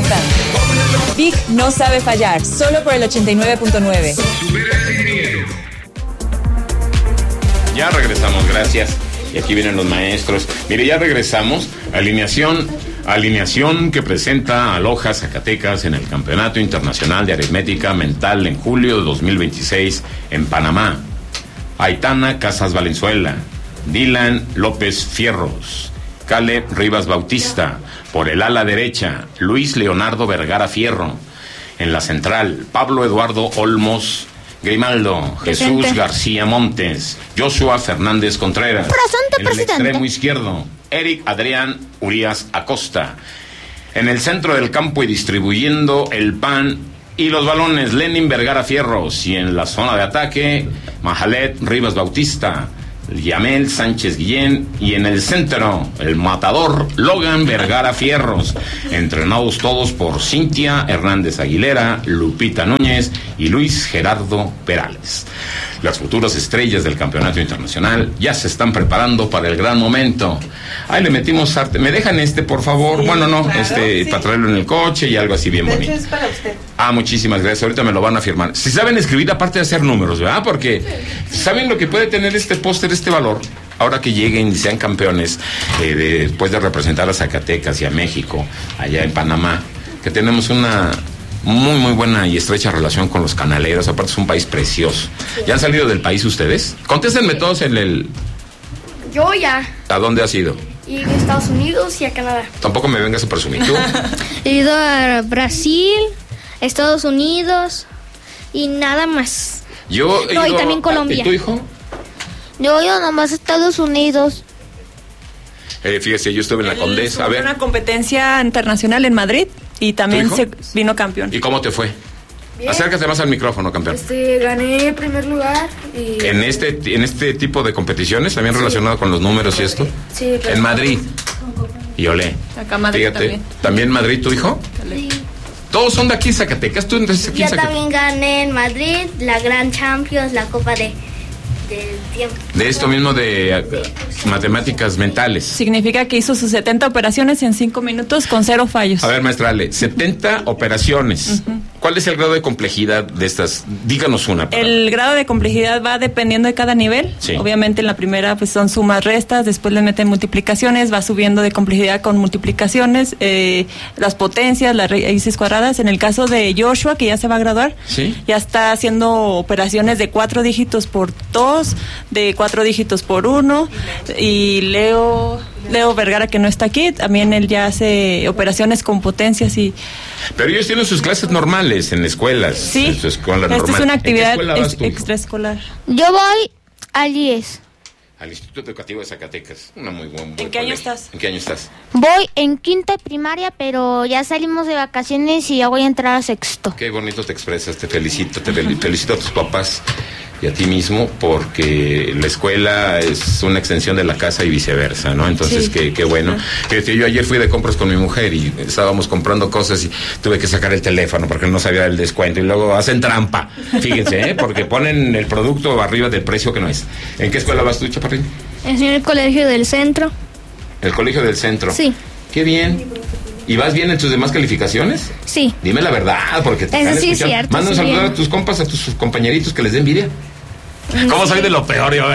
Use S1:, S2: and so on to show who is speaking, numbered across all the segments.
S1: cantando. Vic no sabe fallar, solo por el 89.9.
S2: Ya regresamos, gracias. Y aquí vienen los maestros. Mire, ya regresamos. Alineación que presenta a Loja Zacatecas en el Campeonato Internacional de Aritmética Mental en julio de 2026 en Panamá. Aitana Casas Valenzuela, Dylan López Fierros, Caleb Rivas Bautista. Por el ala derecha, Luis Leonardo Vergara Fierro. En la central, Pablo Eduardo Olmos Grimaldo, Jesús García Montes, Joshua Fernández Contreras. En el extremo izquierdo, Eric Adrián Urias Acosta. En el centro del campo y distribuyendo el pan y los balones, Lenin Vergara Fierros. Y en la zona de ataque, Mahalet Rivas Bautista, Yamel Sánchez Guillén. Y en el centro, el matador Logan Vergara Fierros. Entrenados todos por Cintia Hernández Aguilera, Lupita Núñez y Luis Gerardo Perales. Las futuras estrellas del campeonato internacional ya se están preparando para el gran momento. Ahí le metimos arte. ¿Me dejan por favor? Sí, bueno, no, claro, para traerlo en el coche y algo así bien bonito.
S3: De hecho, es para usted.
S2: Muchísimas gracias. Ahorita me lo van a firmar. Si saben escribir, aparte de hacer números, ¿verdad? Porque ¿saben lo que puede tener este póster, este valor? Ahora que lleguen y sean campeones, después de representar a Zacatecas y a México, allá en Panamá, que tenemos una muy, muy buena y estrecha relación con los canaleros. Aparte es un país precioso. ¿Ya han salido del país ustedes? Contéstenme todos en el...
S4: Yo ya.
S2: ¿A dónde has ido?
S4: Y a Estados Unidos y a Canadá.
S2: Tampoco me vengas a presumir. ¿Tú?
S5: He ido a Brasil, Estados Unidos y nada más.
S2: Yo he ido
S5: y también Colombia.
S2: ¿Y tu hijo?
S5: Yo he ido nomás a Estados Unidos.
S2: Fíjese, yo estuve en la Condesa. A ver.
S3: Una competencia internacional en Madrid y también se vino campeón.
S2: ¿Y cómo te fue?
S4: Bien.
S2: Acércate más al micrófono, campeón.
S4: Gané primer lugar y...
S2: ¿En este tipo de competiciones, también relacionado con los números y esto?
S4: Sí, claro.
S2: En Madrid. Y olé.
S3: Acá Madrid. Fíjate,
S2: ¿también Madrid tu hijo?
S4: Sí.
S2: Todos son de aquí, Zacatecas. ¿Tú entonces aquí en Zacatecas?
S4: Yo también gané en Madrid la Grand Champions, la Copa del Tiempo.
S2: De esto mismo de matemáticas mentales.
S3: Significa que hizo sus 70 operaciones en 5 minutos con 0 fallos.
S2: A ver, maestra Ale, 70 operaciones. ¿Cuál es el grado de complejidad de estas? Díganos una.
S3: El grado de complejidad va dependiendo de cada nivel.
S2: Sí.
S3: Obviamente en la primera pues son sumas, restas, después le meten multiplicaciones, va subiendo de complejidad con multiplicaciones, las potencias, las raíces cuadradas. En el caso de Joshua, que ya se va a graduar,
S2: ¿sí?
S3: Ya está haciendo operaciones de 4 dígitos por 2, de 4 dígitos por 1, y Leo Vergara, que no está aquí, también él ya hace operaciones con potencias y...
S2: Pero ellos tienen sus clases normales en escuelas.
S3: Sí,
S2: en su escuela
S3: esta
S2: normal.
S3: es una actividad
S2: extraescolar.
S5: Yo voy al 10.
S2: Al Instituto Educativo de Zacatecas. Una muy buena.
S3: ¿En qué año estás?
S2: ¿En qué año estás?
S5: Voy en quinto de primaria, pero ya salimos de vacaciones y ya voy a entrar a sexto.
S2: Qué bonito te expresas, te felicito felicito a tus papás y a ti mismo, porque la escuela es una extensión de la casa y viceversa, ¿no? Entonces, sí. qué bueno. Yo ayer fui de compras con mi mujer y estábamos comprando cosas y tuve que sacar el teléfono porque no sabía del descuento, y luego hacen trampa, fíjense, porque ponen el producto arriba del precio que no es. ¿En qué escuela vas tú, chaparrín?
S5: En el Colegio del Centro.
S2: ¿El Colegio del Centro?
S5: Sí.
S2: Qué bien. ¿Y vas bien en tus demás calificaciones?
S5: Sí.
S2: Dime la verdad, porque te
S5: están escuchando. Cierto,
S2: manda un saludo a tus compas, a tus compañeritos, que les dé envidia. ¿Cómo soy de lo peor yo?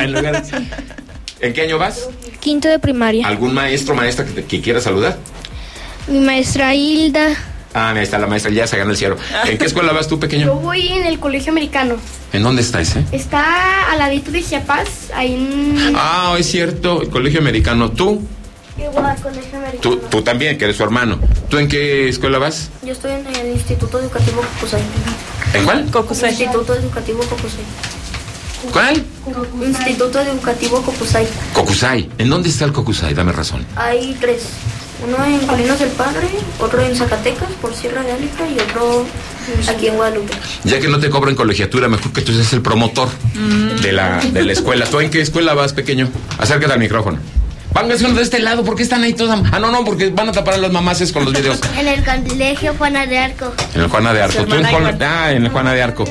S2: ¿En qué año vas?
S5: Quinto de primaria.
S2: ¿Algún maestro o maestra que quiera saludar?
S5: Mi maestra Hilda.
S2: Ahí está la maestra, ya se gana el cielo. ¿En qué escuela vas tú, pequeño?
S4: Yo voy en el Colegio Americano.
S2: ¿En dónde está ese?
S4: Está al ladito de Chiapas, ahí en...
S2: es cierto, el Colegio Americano. ¿Tú?
S4: Igual, Colegio Americano.
S2: Tú también, que eres su hermano. ¿Tú en qué escuela vas?
S4: Yo estoy en el Instituto Educativo Cocusay.
S2: ¿En cuál?
S3: Cocusay.
S4: Instituto Educativo Cocusay.
S2: ¿Cuál?
S4: Instituto Educativo Cocusay.
S2: Cocusay. ¿En dónde está el Cocusay? Dame razón.
S4: Hay 3. Uno en Colinas del Padre, otro en Zacatecas, por Sierra de Álica, y otro aquí en Guadalupe.
S2: Ya que no te cobran colegiatura, mejor que tú seas el promotor de la escuela. ¿Tú en qué escuela vas, pequeño? Acércate al micrófono. Pónganse uno de este lado, ¿por qué están ahí todas? No, porque van a tapar a las mamaces con los videos.
S4: En el Colegio Juana de Arco.
S2: En el Juana de Arco. ¿Tú en el Juana de Arco?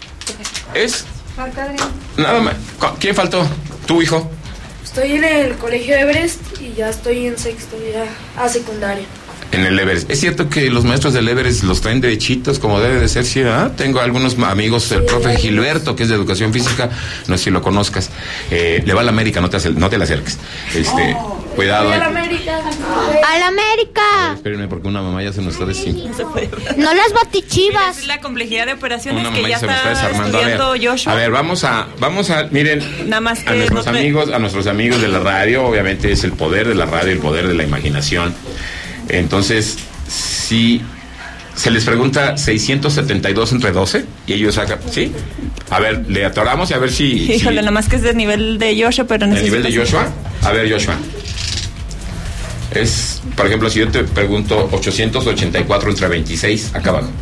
S2: ¿Es? Nada más. ¿Quién faltó? ¿Tu hijo?
S4: Estoy en el Colegio Everest y ya estoy en sexto, ya a secundaria.
S2: En el Everest. ¿Es cierto que los maestros del Everest los traen derechitos como debe de ser? Sí, ¿verdad? Tengo algunos amigos, el profe Gilberto, que es de educación física, no sé si lo conozcas. Le va a la América, no te le acerques. Cuidado.
S5: ¡A la América!
S2: Espérenme, porque una mamá ya se nos está
S5: No las batichivas.
S3: Es la complejidad de operaciones
S2: Una
S3: que
S2: mamá
S3: ya
S2: se me está
S3: está
S2: desarmando.
S3: estudiando Joshua.
S2: A ver, vamos a, miren,
S3: Nada más que
S2: a nuestros
S3: no te-
S2: amigos, a nuestros amigos de la radio, obviamente es el poder de la radio, el poder de la imaginación. Entonces, si se les pregunta 672 entre 12 y ellos sacan, ¿sí? A ver, le atoramos y a ver si...
S3: Híjole, nada más que es de nivel de Joshua, pero
S2: ¿El
S3: necesito...
S2: nivel de Joshua? A ver, Joshua. Es, por ejemplo, si yo te pregunto 884 entre 26, acá abajo.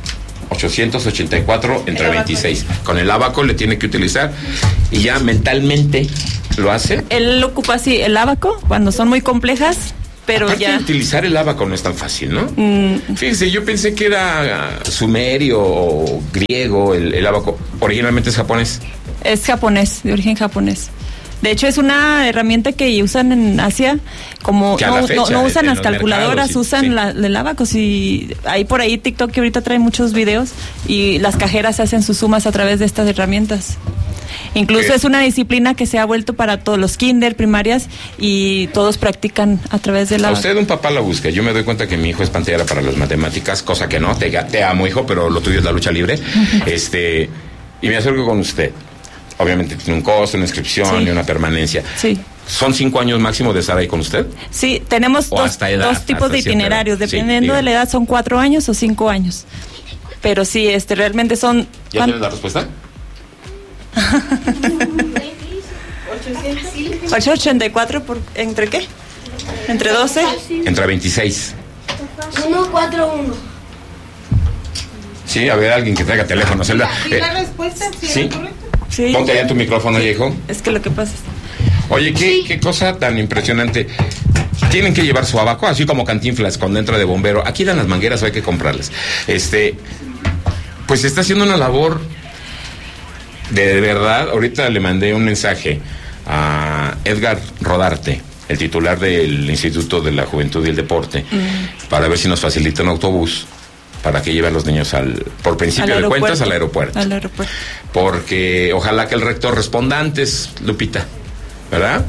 S2: 884 entre 26. Con el ábaco le tiene que utilizar y ya mentalmente lo hace.
S3: Él ocupa así el ábaco cuando son muy complejas, pero
S2: Aparte
S3: ya...
S2: de utilizar el ábaco no es tan fácil, ¿no? Fíjense, yo pensé que era sumerio o griego el ábaco. Originalmente es japonés.
S3: Es japonés, de origen japonés. De hecho, es una herramienta que usan en Asia, como
S2: Que a la
S3: no
S2: fecha,
S3: usan
S2: en
S3: las
S2: los
S3: calculadoras,
S2: mercados, sí,
S3: usan
S2: sí.
S3: el ábaco. Y hay por ahí TikTok que ahorita trae muchos videos y las cajeras hacen sus sumas a través de estas herramientas. Incluso
S2: ¿Qué?
S3: es una disciplina que se ha vuelto para todos los kinder, primarias, y todos practican a través del
S2: A
S3: ábaco.
S2: usted un papá la busca. Yo me doy cuenta que mi hijo es pantera para las matemáticas, cosa que no. Te amo, hijo, pero lo tuyo es la lucha libre. Y me acerco con usted. Obviamente tiene un costo, una inscripción
S3: Sí.
S2: y una permanencia.
S3: Sí.
S2: ¿Son 5 años máximo de estar ahí con usted?
S3: Sí, tenemos
S2: O hasta edad,
S3: dos tipos
S2: hasta
S3: de
S2: cierta
S3: itinerarios,
S2: edad. Sí,
S3: dependiendo de
S2: dígame.
S3: la edad, son 4 años o 5 años. Pero sí, realmente son...
S2: ¿Ya tienes la respuesta?
S3: 884 ¿entre qué? ¿Entre 12?
S2: Entre 26.
S4: 141.
S2: Sí, a ver, alguien que traiga teléfono, Zelda.
S6: La respuesta sí,
S2: sí.
S6: era correcta.
S3: Sí.
S2: Ponte allá en tu micrófono, hijo.
S3: Es que lo que pasa es...
S2: Oye, qué cosa tan impresionante. Tienen que llevar su abaco, así como Cantinflas cuando entra de bombero. Aquí dan las mangueras, hay que comprarlas. Pues está haciendo una labor de verdad. Ahorita le mandé un mensaje a Edgar Rodarte, el titular del Instituto de la Juventud y el Deporte, para ver si nos facilita un autobús para que lleve a los niños por principio de cuentas al aeropuerto.
S3: Al aeropuerto.
S2: Porque ojalá que el rector responda antes, Lupita, ¿verdad?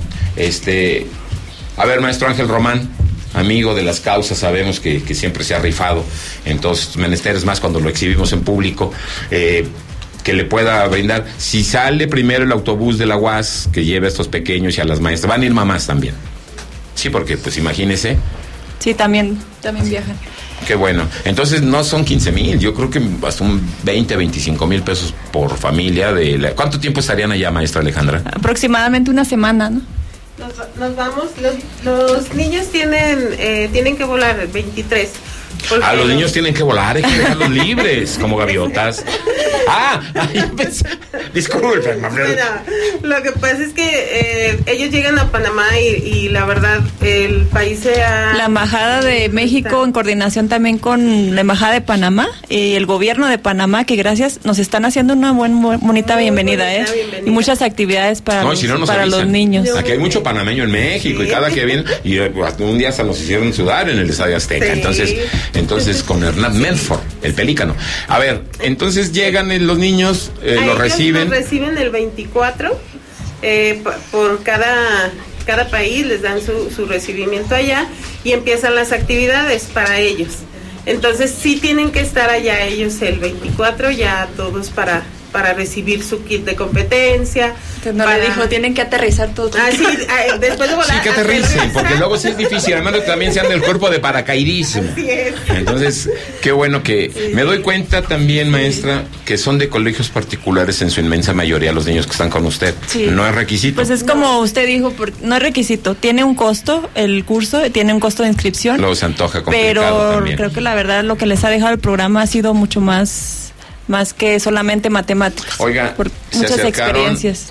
S2: A ver, maestro Ángel Román, amigo de las causas, sabemos que siempre se ha rifado en todos menesteres, más cuando lo exhibimos en público, que le pueda brindar, si sale primero el autobús de la UAS, que lleve a estos pequeños y a las maestras, van a ir mamás también. Sí, porque pues imagínese.
S3: Sí, también viajan.
S2: Qué bueno. Entonces no son 15,000, yo creo que hasta un 20-25,000 pesos por familia. ¿Cuánto tiempo estarían allá, maestra Alejandra?
S3: Aproximadamente una semana, ¿no?
S6: Nos vamos, los niños tienen que volar 23.
S2: Los niños tienen que volar, hay que dejarlos libres, como gaviotas. Yo pensé, disculpen,
S6: Bueno, lo que pasa es que ellos llegan a Panamá y la verdad el país
S3: La Embajada de México, en coordinación también con la Embajada de Panamá y el gobierno de Panamá, que gracias nos están haciendo una bonita bienvenida,
S6: bonita bienvenida.
S3: Y muchas actividades para,
S2: No, y si no nos
S3: para los
S2: avisan.
S3: niños.
S2: Aquí hay mucho panameño en México,
S6: Sí.
S2: y cada que viene, y un día hasta nos hicieron sudar en el Estadio Azteca.
S6: Sí.
S2: Entonces con Hernán Medford, el pelícano. A ver, entonces llegan los niños, los reciben.
S6: Los reciben el 24 por cada país, les dan su recibimiento allá y empiezan las actividades para ellos. Entonces sí tienen que estar allá ellos el 24, ya todos para recibir su kit de competencia.
S3: No le dijo, tienen que aterrizar todo.
S6: Sí, después de volar.
S2: Sí, que aterricen, porque luego sí es difícil, además de que también sean del cuerpo de paracaidismo.
S6: Así es.
S2: Entonces, qué bueno que... Me doy cuenta también, maestra, que son de colegios particulares en su inmensa mayoría los niños que están con usted.
S3: Sí.
S2: No es requisito.
S3: Pues es como usted dijo, no es requisito, tiene un costo el curso, tiene un costo de inscripción.
S2: Luego se antoja complicado
S3: pero
S2: también.
S3: creo que la verdad lo que les ha dejado el programa ha sido mucho más que solamente matemáticas.
S2: Oiga,
S3: por
S2: se
S3: muchas
S2: acercaron,
S3: experiencias.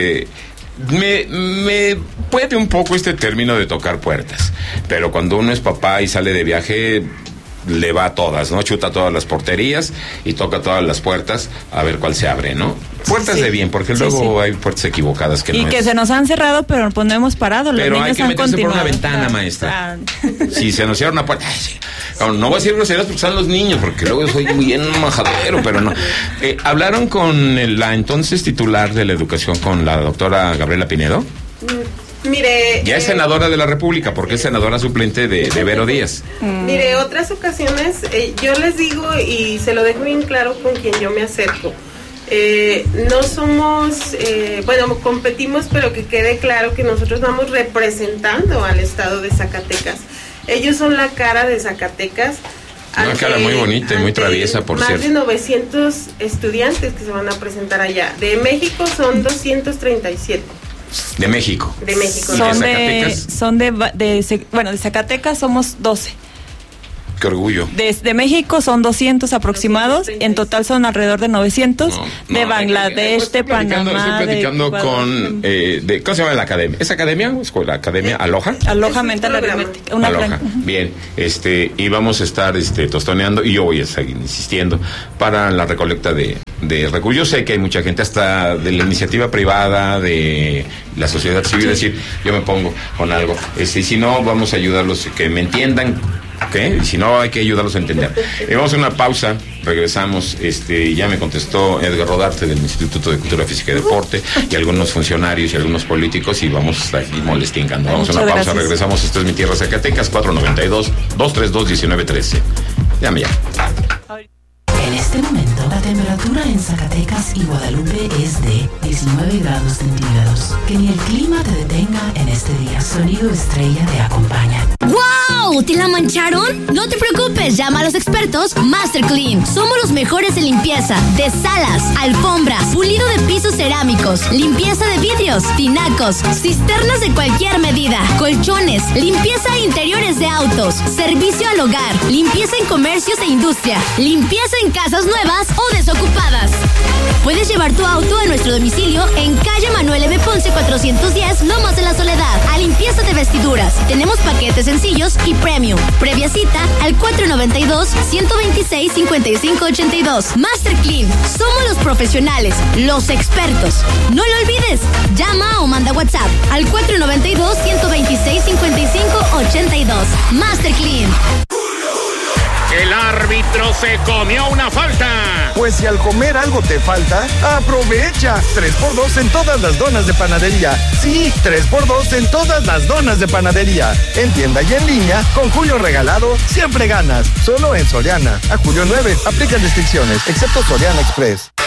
S2: me puede un poco este término de tocar puertas, pero cuando uno es papá y sale de viaje, le va a todas, ¿no? Chuta todas las porterías y toca todas las puertas a ver cuál se abre, ¿no? Puertas de bien, porque luego hay puertas equivocadas que
S3: y
S2: no
S3: que se nos han cerrado, pero pues no hemos parado. Los
S2: pero
S3: niños
S2: hay que
S3: han
S2: meterse por
S3: continuado.
S2: una ventana, maestra. Si se nos cierra una puerta, no voy a decir groserías porque están los niños, porque luego soy muy bien majadero, pero no. ¿Hablaron con la entonces titular de la educación, con la doctora Gabriela Pinedo?
S6: Mire,
S2: ya es senadora de la República, porque es senadora suplente de Vero Díaz.
S6: Mire, otras ocasiones yo les digo y se lo dejo bien claro con quien yo me acerco. No somos, competimos, pero que quede claro que nosotros vamos representando al estado de Zacatecas. Ellos son la cara de Zacatecas.
S2: Una cara muy bonita y muy traviesa, por cierto.
S6: Más de 900 estudiantes que se van a presentar allá. De México son 237.
S2: De México.
S6: De México.
S3: De Zacatecas somos 12.
S2: Qué orgullo.
S3: De México son 200 aproximados, en total son alrededor de 900, de Bangladesh, de Panamá.
S2: Estoy platicando con, ¿cómo se llama la academia? ¿Es academia o escuela? ¿Academia Aloha?
S3: Aloha Mental Aritmética.
S2: Aloha, bien, y vamos a estar tostoneando, y yo voy a seguir insistiendo, para la recolecta de recursos. Yo sé que hay mucha gente, hasta de la iniciativa privada, de la sociedad civil, decir, yo me pongo con algo, y si no, vamos a ayudarlos, que me entiendan. ¿Okay? Y si no, hay que ayudarlos a entender. Vamos a una pausa, regresamos. Ya me contestó Edgar Rodarte del Instituto de Cultura Física y Deporte, y algunos funcionarios y algunos políticos, y vamos a ir molestingando. Vamos a una pausa, gracias. Regresamos. Esto es Mi Tierra Zacatecas, 492-232-1913. Llame ya.
S7: En este momento, la temperatura en Zacatecas y Guadalupe es de 19 grados centígrados. Que ni el clima te detenga en este día. Sonido Estrella te acompaña.
S8: ¡Wow! ¿Te la mancharon? No te preocupes, llama a los expertos Master Clean. Somos los mejores en limpieza de salas, alfombras, pulido de pisos cerámicos, limpieza de vidrios, tinacos, cisternas de cualquier medida, colchones, limpieza de interiores de autos, servicio al hogar, limpieza en comercios e industria, limpieza en casas nuevas o desocupadas. Puedes llevar tu auto a nuestro domicilio en calle Manuel M. Ponce 410, Lomas de la Soledad, a limpieza de vestiduras. Tenemos paquetes sencillos y premium. Previa cita al 492-126-5582. Master Clean. Somos los profesionales, los expertos. No lo olvides. Llama o manda WhatsApp al 492-126-5582. Master Clean.
S9: El árbitro se comió una falta.
S10: Pues si al comer algo te falta, aprovecha. 3x2 en todas las donas de panadería. Sí, 3x2 en todas las donas de panadería. En tienda y en línea, con Julio Regalado, siempre ganas. Solo en Soriana. A julio 9, aplican restricciones, excepto Soriana Express.